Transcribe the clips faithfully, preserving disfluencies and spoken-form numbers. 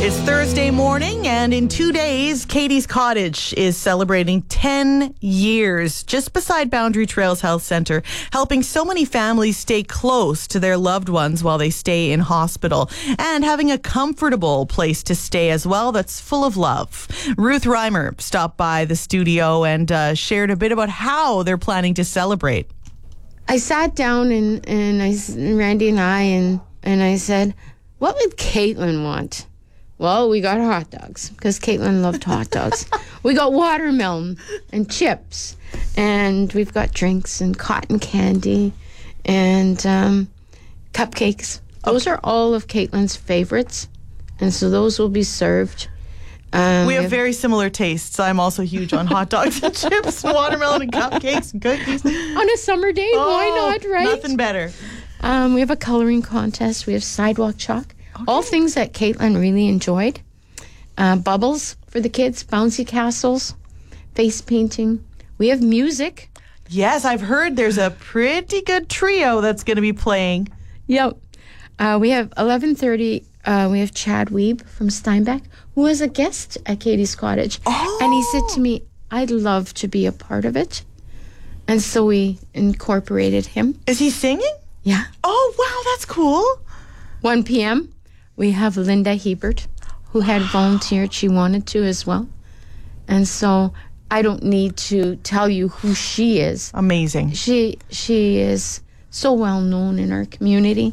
It's Thursday morning, and in two days, Katie's Cottage is celebrating ten years just beside Boundary Trails Health Centre, helping so many families stay close to their loved ones while they stay in hospital, and having a comfortable place to stay as well that's full of love. Ruth Reimer stopped by the studio and uh, shared a bit about how they're planning to celebrate. I sat down and, and I, Randy and I, and, and I said, what would Caitlin want? Well, we got hot dogs because Caitlin loved hot dogs. We got watermelon and chips, and we've got drinks and cotton candy and um, cupcakes. Those are all of Caitlin's favorites, and so those will be served. Um, we have very similar tastes. I'm also huge on hot dogs and chips, watermelon and cupcakes and cookies. On a summer day, oh, why not, right? Nothing better. Um, we have a coloring contest. We have sidewalk chalk. Okay. All things that Caitlin really enjoyed. Uh, bubbles for the kids, bouncy castles, face painting. We have music. Yes, I've heard there's a pretty good trio that's going to be playing. Yep. Uh, we have eleven thirty. Uh, we have Chad Weeb from Steinbeck, who was a guest at Katie's Cottage. Oh. And he said to me, I'd love to be a part of it. And so we incorporated him. Is he singing? Yeah. Oh, wow, that's cool. one p.m. we have Linda Hebert, who had volunteered. She wanted to as well. And so I don't need to tell you who she is. Amazing. She she is so well known in our community.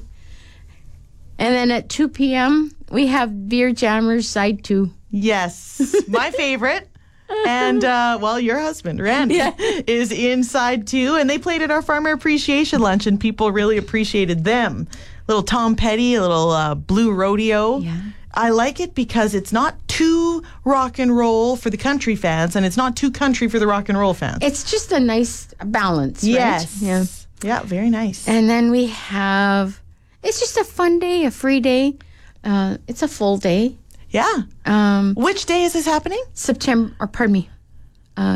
And then at two p.m., we have Beer Jammers Side two. Yes, my favorite. And, uh, well, your husband, Randy, yeah. is inside too. And they played at our Farmer Appreciation Lunch, and people really appreciated them. Little Tom Petty, a little uh, Blue Rodeo. Yeah. I like it because it's not too rock and roll for the country fans, and it's not too country for the rock and roll fans. It's just a nice balance, right? Yes. Yeah. Yeah, very nice. And then we have, it's just a fun day, a free day. Uh, it's a full day. Yeah. Um, Which day is this happening? September, or pardon me,